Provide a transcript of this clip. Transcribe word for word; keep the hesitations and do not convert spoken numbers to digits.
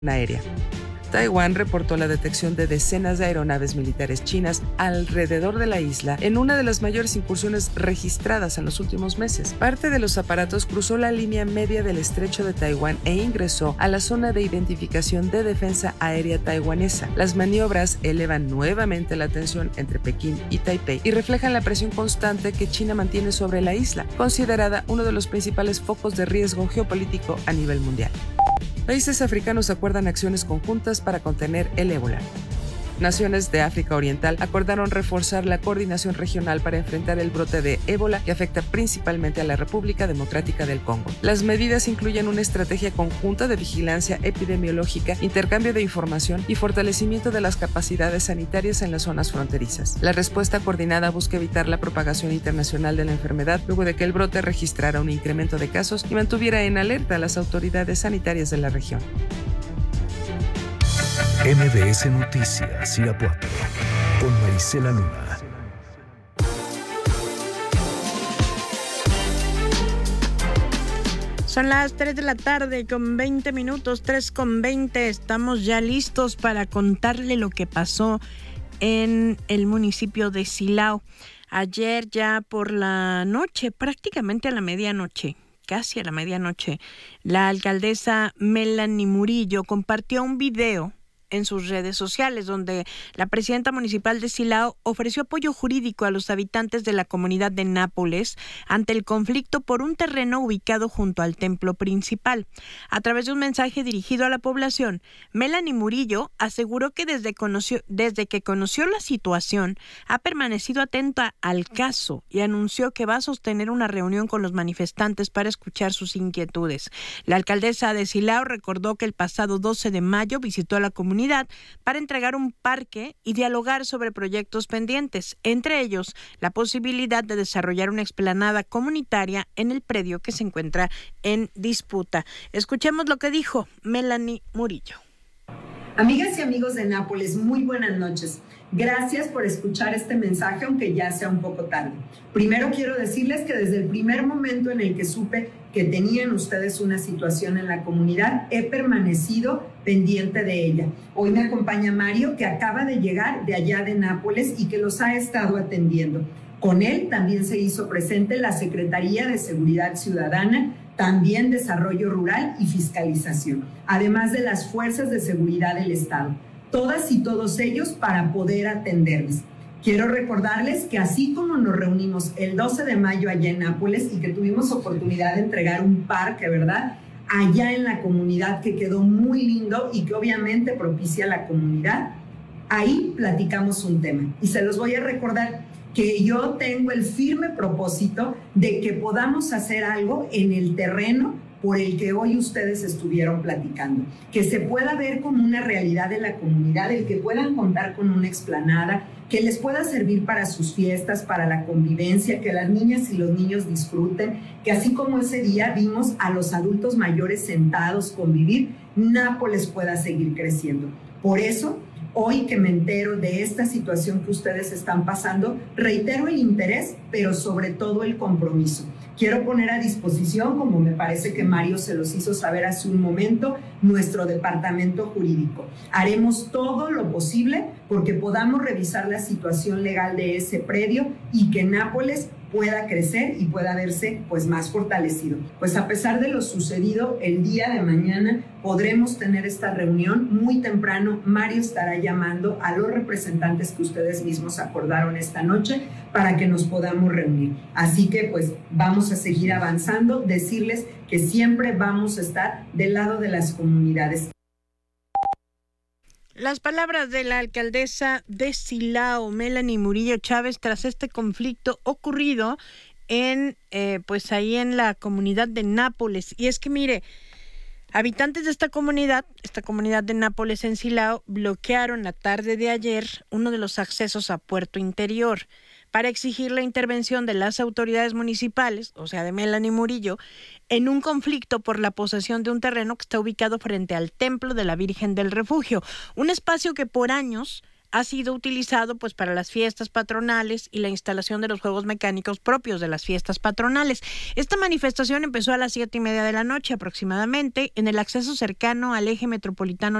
aérea. Taiwán reportó la detección de decenas de aeronaves militares chinas alrededor de la isla en una de las mayores incursiones registradas en los últimos meses. Parte de los aparatos cruzó la línea media del estrecho de Taiwán e ingresó a la zona de identificación de defensa aérea taiwanesa. Las maniobras elevan nuevamente la tensión entre Pekín y Taipei y reflejan la presión constante que China mantiene sobre la isla, considerada uno de los principales focos de riesgo geopolítico a nivel mundial. Países africanos acuerdan acciones conjuntas para contener el ébola. Naciones de África Oriental acordaron reforzar la coordinación regional para enfrentar el brote de ébola que afecta principalmente a la República Democrática del Congo. Las medidas incluyen una estrategia conjunta de vigilancia epidemiológica, intercambio de información y fortalecimiento de las capacidades sanitarias en las zonas fronterizas. La respuesta coordinada busca evitar la propagación internacional de la enfermedad luego de que el brote registrara un incremento de casos y mantuviera en alerta a las autoridades sanitarias de la región. M B S Noticias Irapuato con Marisela Luna. Son las tres de la tarde con veinte minutos, tres con veinte. Estamos ya listos para contarle lo que pasó en el municipio de Silao. Ayer ya por la noche, prácticamente a la medianoche, casi a la medianoche, la alcaldesa Melanie Murillo compartió un video en sus redes sociales, donde la presidenta municipal de Silao ofreció apoyo jurídico a los habitantes de la comunidad de Nápoles ante el conflicto por un terreno ubicado junto al templo principal. A través de un mensaje dirigido a la población, Melanie Murillo aseguró que desde, conoció, desde que conoció la situación ha permanecido atenta al caso y anunció que va a sostener una reunión con los manifestantes para escuchar sus inquietudes. La alcaldesa de Silao recordó que el pasado doce de mayo visitó a la comunidad para entregar un parque y dialogar sobre proyectos pendientes, entre ellos la posibilidad de desarrollar una explanada comunitaria en el predio que se encuentra en disputa. Escuchemos lo que dijo Melanie Murillo. Amigas y amigos de Nápoles, muy buenas noches. Gracias por escuchar este mensaje, aunque ya sea un poco tarde. Primero quiero decirles que desde el primer momento en el que supe que tenían ustedes una situación en la comunidad, he permanecido pendiente de ella. Hoy me acompaña Mario, que acaba de llegar de allá de Nápoles y que los ha estado atendiendo. Con él también se hizo presente la Secretaría de Seguridad Ciudadana, también Desarrollo Rural y Fiscalización, además de las fuerzas de seguridad del Estado, todas y todos ellos para poder atenderles. Quiero recordarles que así como nos reunimos el doce de mayo allá en Nápoles y que tuvimos oportunidad de entregar un parque, ¿verdad?, allá en la comunidad que quedó muy lindo y que obviamente propicia a la comunidad, ahí platicamos un tema y se los voy a recordar, que yo tengo el firme propósito de que podamos hacer algo en el terreno por el que hoy ustedes estuvieron platicando, que se pueda ver como una realidad de la comunidad, el que puedan contar con una explanada, que les pueda servir para sus fiestas, para la convivencia, que las niñas y los niños disfruten, que así como ese día vimos a los adultos mayores sentados convivir, Nápoles pueda seguir creciendo. Por eso, hoy que me entero de esta situación que ustedes están pasando, reitero el interés, pero sobre todo el compromiso. Quiero poner a disposición, como me parece que Mario se los hizo saber hace un momento, nuestro departamento jurídico. Haremos todo lo posible porque podamos revisar la situación legal de ese predio y que Nápoles pueda crecer y pueda verse pues más fortalecido. Pues a pesar de lo sucedido, el día de mañana podremos tener esta reunión muy temprano. Mario estará llamando a los representantes que ustedes mismos acordaron esta noche para que nos podamos reunir. Así que pues vamos a seguir avanzando, decirles que siempre vamos a estar del lado de las comunidades. Las palabras de la alcaldesa de Silao, Melanie Murillo Chávez, tras este conflicto ocurrido en, eh, pues ahí en la comunidad de Nápoles. Y es que mire, habitantes de esta comunidad, esta comunidad de Nápoles en Silao, bloquearon la tarde de ayer uno de los accesos a Puerto Interior para exigir la intervención de las autoridades municipales, o sea, de Melanie Murillo, en un conflicto por la posesión de un terreno que está ubicado frente al Templo de la Virgen del Refugio, un espacio que por años ha sido utilizado pues para las fiestas patronales y la instalación de los juegos mecánicos propios de las fiestas patronales. Esta manifestación empezó a las siete y media de la noche aproximadamente en el acceso cercano al eje metropolitano